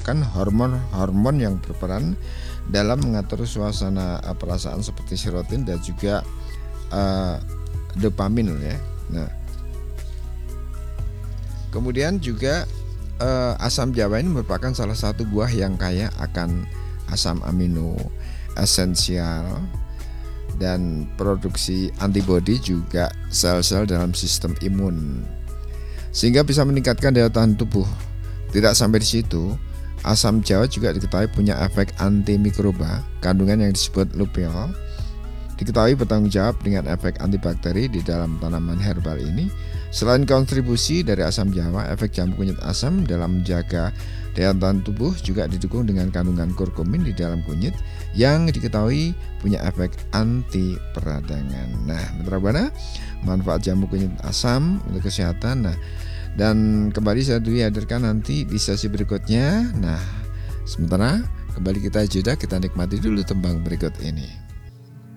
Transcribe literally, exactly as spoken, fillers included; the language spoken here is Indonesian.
merupakan hormon-hormon yang berperan dalam mengatur suasana perasaan seperti serotonin dan juga uh, dopamin ya. Nah, kemudian juga uh, asam jawa ini merupakan salah satu buah yang kaya akan asam amino esensial dan produksi antibodi juga sel-sel dalam sistem imun, sehingga bisa meningkatkan daya tahan tubuh. Tidak sampai di situ, asam jawa juga diketahui punya efek antimikroba. Kandungan yang disebut lupeol diketahui bertanggung jawab dengan efek antibakteri di dalam tanaman herbal ini. Selain kontribusi dari asam jawa, efek jamur kunyit asam dalam menjaga daya tahan tubuh juga didukung dengan kandungan kurkumin di dalam kunyit yang diketahui punya efek anti peradangan. Nah, mitra Buana, manfaat jamur kunyit asam untuk kesehatan. Nah, dan kembali saya Dwi hadirkan nanti di sesi berikutnya. Nah, sementara kembali kita jeda, kita nikmati dulu tembang berikut ini.